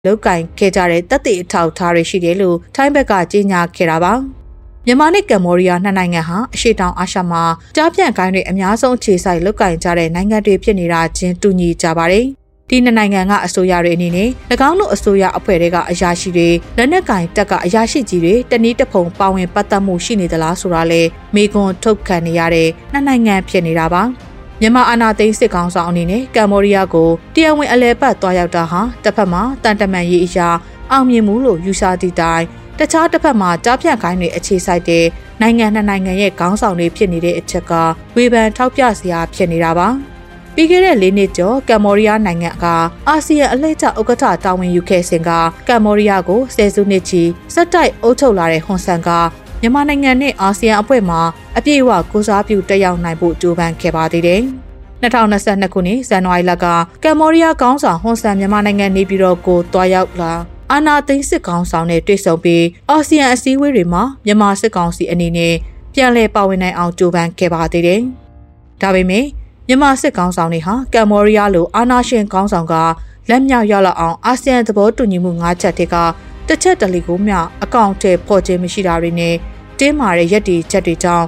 လောက်ကင်ခဲ့ကြတဲ့တပ်တွေအထောက်ထားတွေရှိတယ်လို့ထိုင်းဘက်ကကြေညာခဲ့တာပါမြန်မာနဲ့ကမ္ဘောဒီးယားနှစ်နိုင်ငံဟာအရှေ့တောင်အာရှမှာကြားပြန့်ကိုင်းတွေအများဆုံးအခြေစိုက်လောက်ကင်ကြတဲ့နိုင်ငံတွေဖြစ်နေတာချင်းတူညီကြပါတယ်ဒီနှစ်နိုင်ငံကအစိုးရတွေအနေနဲ့၎င်းတို့အစိုးရအဖွဲ့တွေကအရာရှိတွေလက်နက်ကင်တပ်ကအရာရှိကြီးတွေတနည်းတစ်ဖုံပါဝင်ပတ်သက်မှုရှိနေသလားဆိုတာလဲမေခွန်းထုတ်ခံနေရတဲ့နှစ်နိုင်ငံဖြစ်နေတာပါမြန်မာအာဏာသိမ်းစစ်ကောင်ဆောင်အနေနဲ့ကမ္ဘောဒီးယားကိုတရားဝင်အလဲပတ်သွားရောက်တာဟာတစ်ဖက်မှာတန်တမန်ရေးအရာအောင်မြင်မှုလို့ယူဆသည့်တိုင်တခြားတစ်ဖက်မှာကြားပြန့်ကိုင်းတွေအခြေစိုက်တဲ့နိုင်ငံနှစ်နိုင်ငံရဲ့ခေါင်းဆောင်တွေဖြစ်နေတဲ့အချက်ကဝေဖန်ထောက်ပြစရာဖြစ်နေတာပါပြီးခဲ့တဲ့၄နှစ်ကျော်ကမ္ဘောဒီးယားနိုင်ငံကအာဆီယံအလှည့်ကျဥက္ကဋ္ဌတာဝန်ယူခဲ့စဉ်ကကမ္ဘောဒီးယားကိုဆယ်စုနှစ်ချီစက်တိုက်အုပ်ချုပ်လာတဲ့ဟွန်ဆန်ကမြန်မာနိုင်ငံနဲ့အာဆီယံအဖွဲ့မှအပြည့်အဝကိုစားပြုတက်ရောက်နိုင်ဖို့ကြိုးပမ်းခဲ့ပါသေးတယ်။2022ခုနှစ်ဇန်နဝါရီလကကမ္ဘောဒီးယားခေါင်းဆောင်ဟွန်ဆန်မြန်မာနိုင်ငံနေပြည်တော်ကိုတွားရောက်လာအာဏာသိမ်းစစ်ကောင်ဆောင်နဲ့တွေ့ဆုံပြီးအာဆီယံအစည်းအဝေးတွေမှာမြန်မာစစ်ကောင်စီအနေနဲ့ပြန်လည်ပါဝင်နိုင်အောင်ကြိုးပမ်းခဲ့ပါသေးတယ်။ဒါပေမဲ့မြန်မာစစ်ကောင်ဆောင်တွေဟာကမ္ဘောဒီးယားလိုအာဏာရှင်ခေါင်းဆောင်ကလက်မြောက်ရလောက်အောင်အာဆီယံသဘောတူညီမှု၅ချက်တက်ကတစ်ချက်တလီကိုမျှအကောင့်ထဲပေါ်ခြင်းမရှိတာတွေနဲ့တင်းမာတဲ့ရက်တီချက်တွေကြောင့်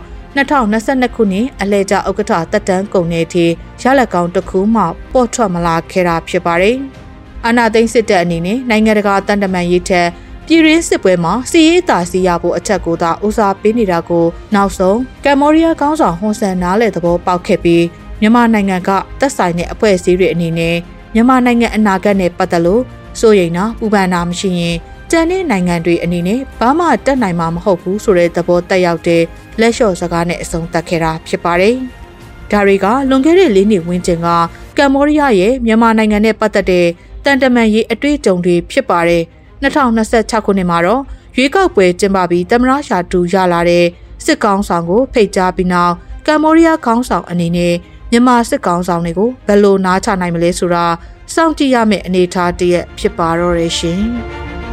2022ခုနှစ်အလဲကျဥက္ကဋ္ဌတက်တန်းကုန်တဲ့အထိရလက်ကောင်းတစ်ခုမှပေါ်ထွက်မလာခဲ့တာဖြစ်ပါတယ်။အာဏာသိမ်းစစ်တပ်အနေနဲ့နိုင်ငံတကာတန်တမန်ရေးထက်ပြည်ရင်းစစ်ပွဲမှာစီးရေးတာစီရဖို့အချက်ကိုသာဦးစားပေးနေတာကိုနောက်ဆုံးကမ္ဘောဒီးယားခေါင်းဆောင်ဟွန်ဆန်နားလေသဘောပေါက်ခဲ့ပြီးမြန်မာနိုင်ငံကသက်ဆိုင်တဲ့အဖွဲ့အစည်းတွေအနေနဲ့မြန်မာနိုင်ငံအနာဂတ်နဲ့ပတ်သက်လို့စိုးရိမ်တာပူပန်တာမရှိရင်ကျန်တဲ့နိုင်ငံတွေအနေနဲ့ဘာမှတက်နိုင်မှာမဟုတ်ဘူးဆိုတဲ့သဘောတက်ရောက်တဲ့လက်လျှော့စကားနဲ့အဆုံးသတ်ခဲ့တာဖြစ်ပါတယ်။ဒါတွေကလွန်ခဲ့တဲ့၄နှစ်ဝန်းကျင်ကကမ္ဘောဒီးယားရဲ့မြန်မာနိုင်ငံနဲ့ပတ်သက်တဲ့တန်တမန်ရေးအတွေ့အကြုံတွေဖြစ်ပါတယ်။2026ခုနှစ်မှာတော့ရွေးကောက်ပွဲကျင်းပပြီးသမ္မတရာထူးရလာတဲ့စစ်ကောင်ဆောင်ကိုဖိတ်ကြားပြီးနောက်ကမ္ဘောဒီးယားခေါင်းဆောင်အနေနဲ့မြန်မာစစ်ကောင်ဆောင်တွေကိုဘယ်လိုနားချနိုင်မလဲဆိုတာစောင့်ကြည့်ရမယ့်အနေအထားတရက်ဖြစ်ပါတော့ရရှင်။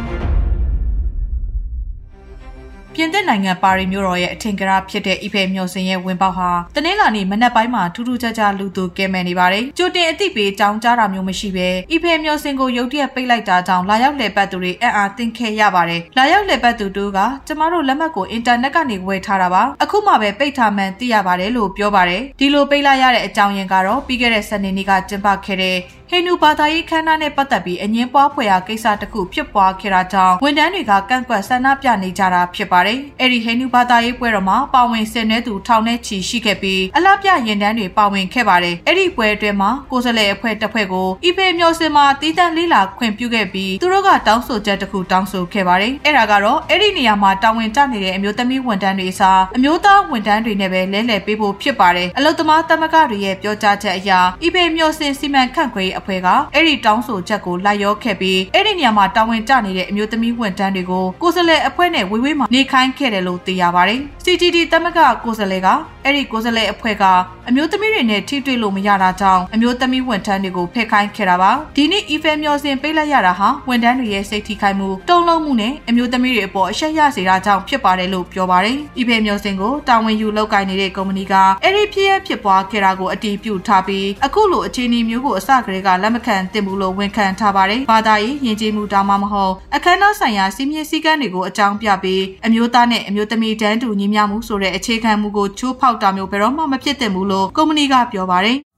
ပြင်သစ်နိုင်ငံပါရီမြို့တော်ရဲ့အထင်ကရဖြစ်တဲ့အီဖယ်မျှော်စင်ရဲ့ဝင်ပေါက်ဟာတနင်္လာနေ့မနက်ပိုင်းမှာထူးထူးခြားခြားလူသူကဲမဲ့နေပါတယ်။ကြိုတင်အသိပေးကြောင်းကြားတာမျိုးမရှိဘဲအီဖယ်မျှော်စင်ကိုရုတ်တရက်ပိတ်လိုက်တာကြောင့်လာရောက်လှည့်ပတ်သူတွေအံ့အားသင့်ခဲ့ရပါတယ်။လာရောက်လှည့်ပတ်သူတို့ကကျမတို့လက်မှတ်ကိုအင်တာနက်ကနေဝယ်ထားတာပါ။အခုမှပဲပိတ်ထားမှန်းသိရပါတယ်လို့ပြောပါတယ်။ဒီလိုပိတ်လိုက်ရတဲ့အကြောင်းရင်းကတော့ပြီးခဲ့တဲ့စနေနေ့ကကျင်းပခဲ့တဲ့ဟိန္ဒူဘာသာရေးခမ်းနားနဲ့ပတ်သက်ပြီးအငင်းပွားဖွယ်ရာကိစ္စတစ်ခုဖြစ်ပွားခဲ့တာကြောင့်ဝန်ထမ်းတွေကကန့်ကွက်ဆန္ဒပြနေကြတာဖြစ်ပါတယ်။အဲ့ဒီဟိန္ဒူဘာသာရေးပွဲတော်မှာပါဝင်ဆင်နွှဲသူထောင်နဲ့ချီရှိခဲ့ပြီးအလှပြရင်တန်းတွေပါဝင်ခဲ့ပါတယ်။အဲ့ဒီပွဲအတွင်းမှာကိုယ်စားလှယ်အဖွဲ့တစ်ဖွဲ့ကိုအီဖေမျော်စင်မှာတီးတန့်လေးလာခွင့်ပြုခဲ့ပြီးသူတို့ကတောင်းဆိုချက်တစ်ခုတောင်းဆိုခဲ့ပါတယ်။အဲ့ဒါကတော့အဲ့ဒီနေရာမှာတာဝန်ကျနေတဲ့အမျိုးသမီးဝန်ထမ်းတွေအစားအမျိုးသားဝန်ထမ်းတွေနဲ့ပဲလဲလှယ်ပေးဖို့ဖြစ်ပါတယ်။အလုသမားသမဂ္ဂတွေရဲ့ပြောကြားချက်အရအီဖေမျော်စင်စီမံခန့်ခွဲရေးအဖွဲ့ကအဲ့ဒီတောင်းဆိုချက်ကိုလိုက်ရောခဲ့ပြီးအဲ့ဒီနေရာမှာတာဝန်ကျနေတဲ့အမျိုးသမီးဝန်ထမ်းတွေကိုကိုယ်စားလှယ်အဖွဲ့နဲ့ဝေဝေးမှာနေခိုင်းခဲ့တယ်လို့သိရပါတယ်။ CGD သမဂ္ဂကိုယ်စားလှယ်ကအဲ့ဒီကိုယ်စားလှယ်အဖွဲ့ကအမျိုးသမီးတွေနဲ့ထိတွေ့လို့မရတာကြောင့်အမျိုးသမီးဝန်ထမ်းတွေကိုဖယ်ခိုင်းခဲ့တာပါ။ဒီနေ့အီဖယ်မျော်စင်ပိတ်လိုက်ရတာဟာဝန်ထမ်းတွေရဲ့စိတ်ထိခိုက်မှုတုံ့လုံးမှုနဲ့အမျိုးသမီးတွေအပေါ်အရှက်ရစေတာကြောင့်ဖြစ်ပါတယ်လို့ပြောပါတယ်။အီဖယ်မျော်စင်ကိုတာဝန်ယူလုပ်ကိုင်နေတဲ့ကုမ္ပဏီကအဲ့ဒီဖြစ်ပွားခဲ့တာကိုအတည်ပြုထားပြီးအခုလိုအခြေအနေမျိုးကိုအစကတည်းကလက်မခံသင့်ဘူးလို့ဝန်ခံထားပါတယ်။ဘာသာရေးယဉ်ကျေးမှုတောင်မှမဟုတ်အခမ်းအနားဆိုင်ရာစီမင်းစည်းကမ်းတွေကိုအကြောင်းပြပြီးအမျိုးသားနဲ့အမျိုးသမီးတန်းတူညီမျှမှုဆိုတဲ့အခြေခံမူကိုချိုးဖောက်တာမျိုးဘယ်တော့မှမဖြစ်သင့်ဘူးလို့ကုမ္ပဏီကပြောပါတယ်။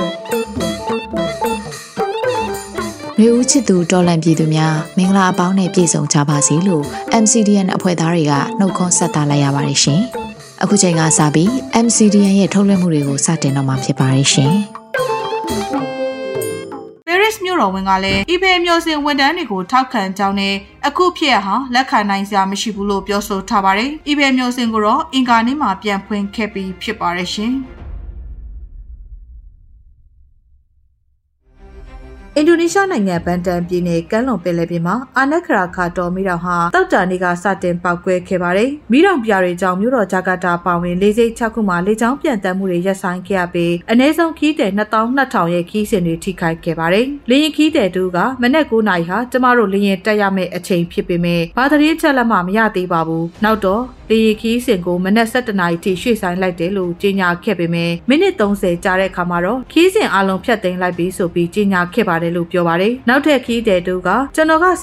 မျိုးဦးချစ်သူတော်လန်ပြည်သူများမင်္ဂလာအပေါင်းနဲ့ပြည့်စုံကြပါစေလို့ MCDN အဖွဲ့သားတွေကနှုတ်ခွန်းဆက်သလိုက်ရပါတယ်ရှင်။အခုချိန်ကစပြီး MCDN ရဲ့ထုတ်လွှင့်မှုတွေကိုစတင်တော့မှာဖြစ်ပါတယ်ရှင်။မြို့တော်ဝန်ကလည်းအီဖေမျော်စင်ဝန်ထမ်းတွေကိုထောက်ခံကြောင်းနဲ့အခုဖြစ်ဟာလက်ခံနိုင်စရာမရှိဘူးလို့ပြောဆိုထားပါတယ်။အီဖေမျော်စင်ကိုတော့အင်္ဂါနေ့မှာပြန်ဖွင့်ခဲ့ပြီးဖြစ်ပါတယ်ရှင်။အင်ဒိုနီးရှားနိုင်ငံဘန်တန်ပြည်နယ်ကမ်းလွန်ပင်လယ်ပြင်မှာအာနက်ခရာခါတော်မီးတောင်ဟာတောက်တာနေ့ကစတင်ပေါက်ကွဲခဲ့ပါတယ်။မီးတောင်ပြာတွေကြောင့်မြို့တော်ဂျာကာတာပါဝင်လေးစိတ်6ခုမှာလေကြောင်းပြန်တက်မှုတွေရပ်ဆိုင်းခဲ့ရပြီးအနည်းဆုံးခီးတဲ့22,000ရဲ့ခီးစဉ်တွေထိခိုက်ခဲ့ပါတယ်။လေရင်ခီးတဲ့တူကမနက်9နာရီဟာကျမတို့လေရင်တက်ရမယ့်အချိန်ဖြစ်ပေမဲ့ဘာသတင်းချက်လက်မှမရသေးပါဘူး။နောက်တော့လေယာဉ်ခီးစဉ်ကိုမနက်7:00 နာရီထိရွှေ့ဆိုင်းလိုက်တယ်လို့ကြေညာခဲ့ပေမဲ့မိနစ်30ကြာတဲ့အခါမှာတော့ခီးစဉ်အလုံးဖြတ်သိမ်းလိုက်ပြီဆိုပြီးကြေညာခဲ့ပါတယ်လို့ပြောပါတယ်။နောက်ထပ်ခီးတဲ့တူကကျွန်တော်က